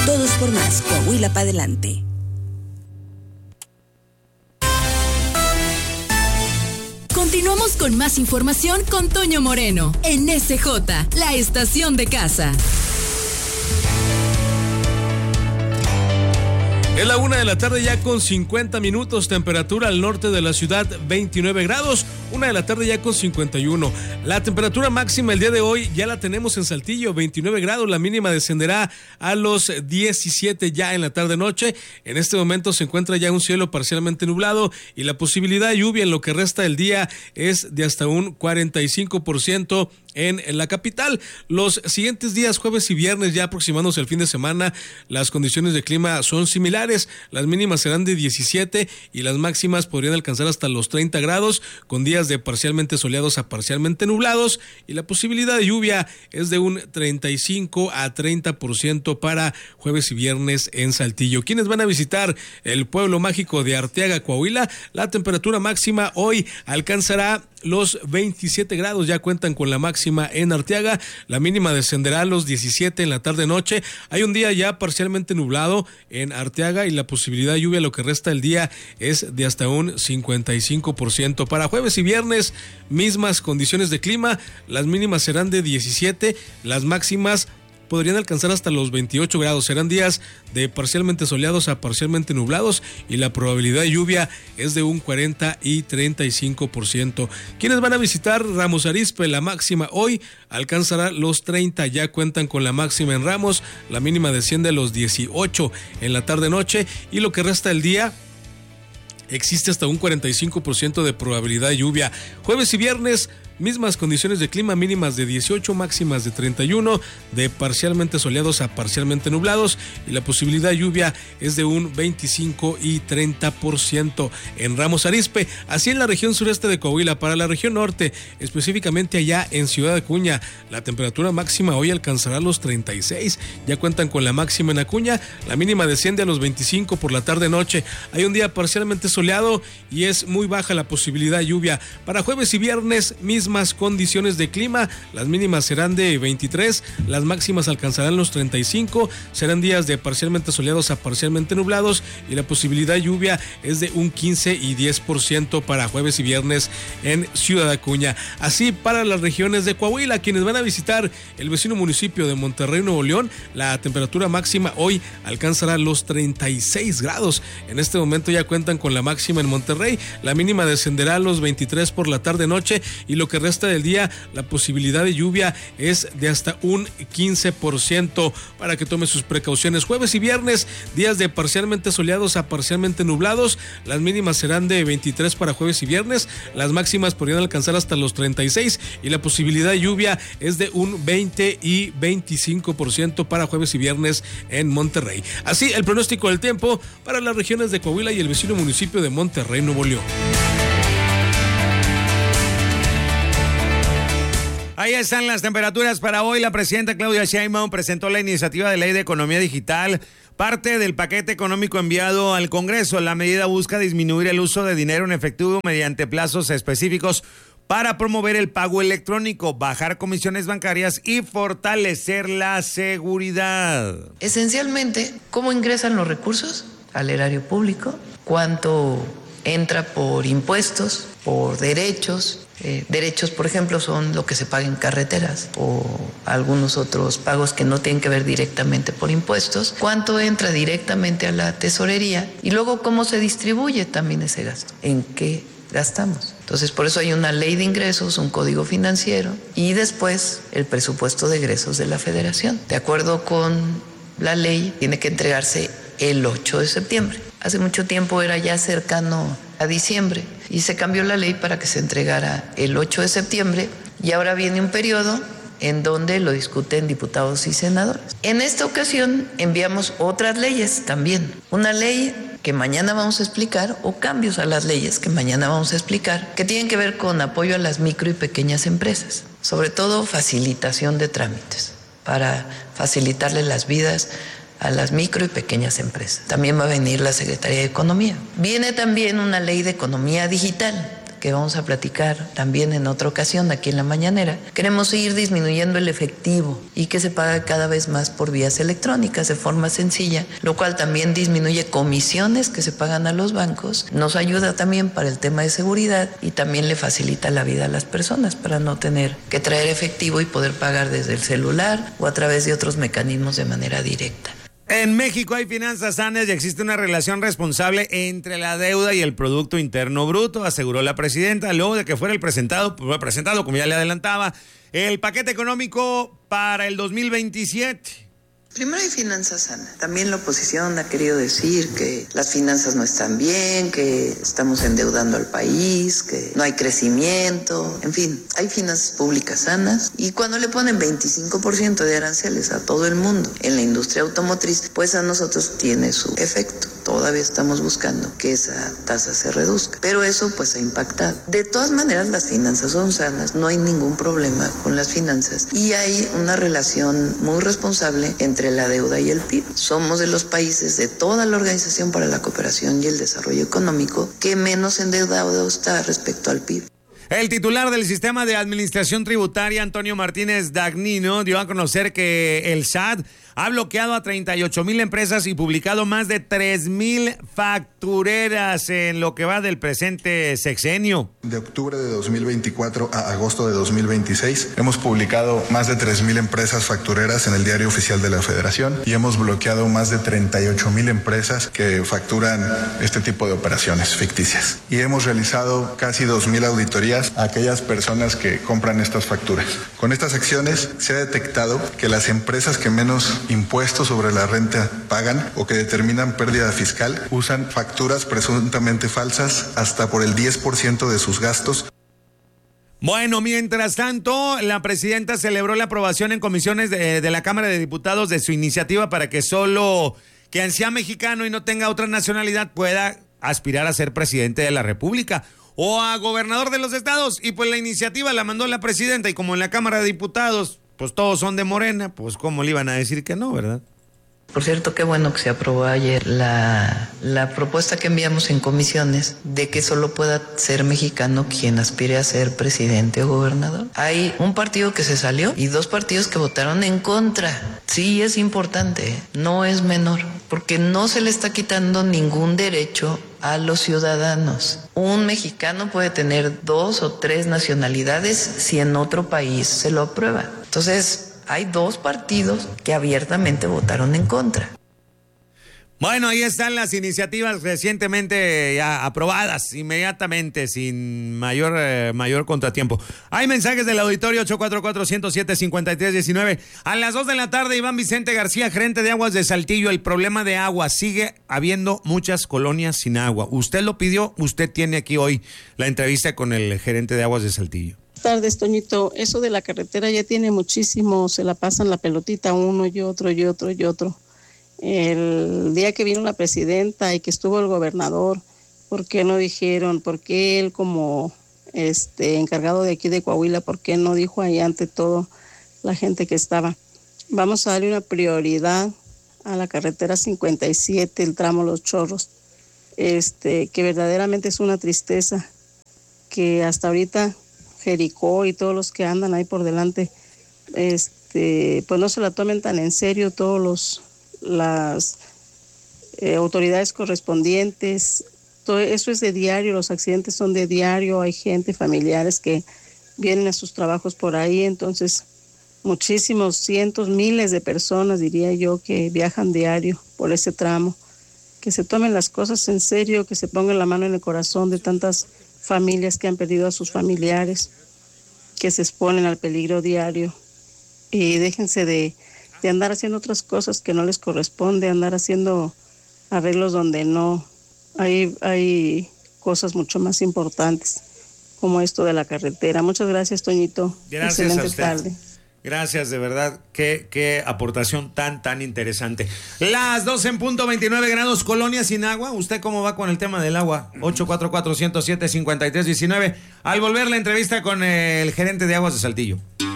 Todos por más. Coahuila para adelante. Continuamos con más información con Toño Moreno en SJ, la estación de casa. Es la 1:00 p.m. ya con 50 minutos, temperatura al norte de la ciudad 29 grados, 1:00 p.m. ya con 51. La temperatura máxima el día de hoy ya la tenemos en Saltillo, 29 grados, la mínima descenderá a los 17 ya en la tarde-noche. En este momento se encuentra ya un cielo parcialmente nublado y la posibilidad de lluvia en lo que resta del día es de hasta un 45% en la capital. Los siguientes días, jueves y viernes, ya aproximándose al fin de semana, las condiciones de clima son similares. Las mínimas serán de 17 y las máximas podrían alcanzar hasta los 30 grados, con días de parcialmente soleados a parcialmente nublados, y la posibilidad de lluvia es de un 35 a 30% para jueves y viernes en Saltillo. ¿Quiénes van a visitar el pueblo mágico de Arteaga, Coahuila? La temperatura máxima hoy alcanzará los 27 grados, ya cuentan con la máxima en Arteaga, la mínima descenderá a los 17 en la tarde-noche. Hay un día ya parcialmente nublado en Arteaga y la posibilidad de lluvia lo que resta del día es de hasta un 55%. Para jueves y viernes, mismas condiciones de clima, las mínimas serán de 17, las máximas podrían alcanzar hasta los 28 grados. Serán días de parcialmente soleados a parcialmente nublados y la probabilidad de lluvia es de un 40 y 35%. ¿Quiénes van a visitar Ramos Arizpe? La máxima hoy alcanzará los 30, ya cuentan con la máxima en Ramos, la mínima desciende a los 18 en la tarde-noche y lo que resta del día existe hasta un 45% de probabilidad de lluvia. Jueves y viernes, mismas condiciones de clima, mínimas de 18, máximas de 31, de parcialmente soleados a parcialmente nublados y la posibilidad de lluvia es de un 25 y 30% en Ramos Arizpe. Así en la región sureste de Coahuila. Para la región norte, específicamente allá en Ciudad Acuña, la temperatura máxima hoy alcanzará los 36, ya cuentan con la máxima en Acuña, la mínima desciende a los 25 por la tarde-noche. Hay un día parcialmente soleado y es muy baja la posibilidad de lluvia. Para jueves y viernes, mismas condiciones de clima, las mínimas serán de 23, las máximas alcanzarán los 35, serán días de parcialmente soleados a parcialmente nublados y la posibilidad de lluvia es de un 15 y 10% para jueves y viernes en Ciudad Acuña. Así para las regiones de Coahuila, quienes van a visitar el vecino municipio de Monterrey, Nuevo León, la temperatura máxima hoy alcanzará los 36 grados. En este momento ya cuentan con la máxima en Monterrey, la mínima descenderá a los 23 por la tarde-noche y lo que resta del día, la posibilidad de lluvia es de hasta un 15% para que tome sus precauciones. Jueves y viernes, días de parcialmente soleados a parcialmente nublados, las mínimas serán de 23 para jueves y viernes, las máximas podrían alcanzar hasta los 36 y la posibilidad de lluvia es de un 20 y 25% para jueves y viernes en Monterrey. Así el pronóstico del tiempo para las regiones de Coahuila y el vecino municipio de Monterrey, Nuevo León. Ahí están las temperaturas para hoy. La presidenta Claudia Sheinbaum presentó la iniciativa de ley de economía digital, parte del paquete económico enviado al Congreso. La medida busca disminuir el uso de dinero en efectivo mediante plazos específicos para promover el pago electrónico, bajar comisiones bancarias y fortalecer la seguridad. Esencialmente, ¿cómo ingresan los recursos al erario público? ¿Cuánto entra por impuestos, por derechos? Derechos, por ejemplo, son lo que se paga en carreteras o algunos otros pagos que no tienen que ver directamente por impuestos. ¿Cuánto entra directamente a la tesorería? Y luego, ¿cómo se distribuye también ese gasto? ¿En qué gastamos? Entonces, por eso hay una ley de ingresos, un código financiero y después el presupuesto de egresos de la Federación. De acuerdo con la ley, tiene que entregarse el 8 de septiembre. Hace mucho tiempo era ya cercano a diciembre y se cambió la ley para que se entregara el 8 de septiembre y ahora viene un periodo en donde lo discuten diputados y senadores. En esta ocasión enviamos otras leyes también, una ley que mañana vamos a explicar o cambios a las leyes que mañana vamos a explicar que tienen que ver con apoyo a las micro y pequeñas empresas, sobre todo facilitación de trámites para facilitarle las vidas a las micro y pequeñas empresas. También va a venir la Secretaría de Economía. Viene también una ley de economía digital, que vamos a platicar también en otra ocasión aquí en la mañanera, queremos seguir disminuyendo el efectivo y que se paga cada vez más por vías electrónicas de forma sencilla, lo cual también disminuye comisiones que se pagan a los bancos, nos ayuda también para el tema de seguridad y también le facilita la vida a las personas para no tener que traer efectivo y poder pagar desde el celular o a través de otros mecanismos de manera directa. En México hay finanzas sanas y existe una relación responsable entre la deuda y el Producto Interno Bruto, aseguró la presidenta, luego de que fuera presentado, como ya le adelantaba, el paquete económico para el 2027. Primero hay finanzas sanas. También la oposición ha querido decir que las finanzas no están bien, que estamos endeudando al país, que no hay crecimiento. En fin, hay finanzas públicas sanas y cuando le ponen 25% de aranceles a todo el mundo en la industria automotriz, pues a nosotros tiene su efecto. Todavía estamos buscando que esa tasa se reduzca, pero eso pues ha impactado. De todas maneras, las finanzas son sanas, no hay ningún problema con las finanzas y hay una relación muy responsable entre la deuda y el PIB. Somos de los países de toda la Organización para la Cooperación y el Desarrollo Económico que menos endeudado está respecto al PIB. El titular del Sistema de Administración Tributaria, Antonio Martínez Dagnino, dio a conocer que el SAT ha bloqueado a 38,000 empresas y publicado más de 3,000 factureras en lo que va del presente sexenio. De octubre de 2024 a agosto de 2026 hemos publicado más de 3,000 empresas factureras en el Diario Oficial de la Federación y hemos bloqueado más de 38,000 empresas que facturan este tipo de operaciones ficticias. Y hemos realizado casi 2,000 auditorías a aquellas personas que compran estas facturas. Con estas acciones se ha detectado que las empresas que menos impuestos sobre la renta pagan o que determinan pérdida fiscal usan facturas presuntamente falsas hasta por el 10% de sus gastos. Bueno, mientras tanto, la presidenta celebró la aprobación en comisiones de la Cámara de Diputados de su iniciativa para que solo quien sea mexicano y no tenga otra nacionalidad pueda aspirar a ser presidente de la República o a gobernador de los estados. Y pues la iniciativa la mandó la presidenta y como en la Cámara de Diputados pues todos son de Morena, pues cómo le iban a decir que no, ¿verdad? Por cierto, qué bueno que se aprobó ayer la propuesta que enviamos en comisiones de que solo pueda ser mexicano quien aspire a ser presidente o gobernador. Hay un partido que se salió y 2 partidos que votaron en contra. Sí, es importante, no es menor, porque no se le está quitando ningún derecho a los ciudadanos. Un mexicano puede tener 2 o 3 nacionalidades si en otro país se lo aprueba. Entonces, hay 2 partidos que abiertamente votaron en contra. Bueno, ahí están las iniciativas recientemente ya aprobadas inmediatamente, sin mayor contratiempo. Hay mensajes del auditorio 844-107-5319. A las 2 de la tarde, Iván Vicente García, gerente de Aguas de Saltillo. El problema de agua, sigue habiendo muchas colonias sin agua. Usted lo pidió, usted tiene aquí hoy la entrevista con el gerente de Aguas de Saltillo. Buenas tardes, Toñito. Eso de la carretera ya tiene muchísimo, se la pasan la pelotita uno y otro y otro y otro. El día que vino la presidenta y que estuvo el gobernador, ¿por qué no dijeron? ¿Por qué él como encargado de aquí de Coahuila, por qué no dijo ahí ante todo la gente que estaba? Vamos a darle una prioridad a la carretera 57, el tramo Los Chorros, que verdaderamente es una tristeza que hasta ahorita Jericó y todos los que andan ahí por delante, pues no se la tomen tan en serio todos las autoridades correspondientes. Todo eso es de diario, los accidentes son de diario, hay gente, familiares que vienen a sus trabajos por ahí, entonces muchísimos, cientos, miles de personas, diría yo, que viajan diario por ese tramo. Que se tomen las cosas en serio, que se pongan la mano en el corazón de tantas familias que han perdido a sus familiares, que se exponen al peligro diario, y déjense de andar haciendo otras cosas que no les corresponde, andar haciendo arreglos donde no. Hay cosas mucho más importantes, como esto de la carretera. Muchas gracias, Toñito. Gracias. Excelente a usted. Tarde. Gracias, de verdad, qué aportación tan interesante. Las 12:29 grados, colonia sin agua. ¿Usted cómo va con el tema del agua? 844-107-5319. Al volver la entrevista con el gerente de Aguas de Saltillo.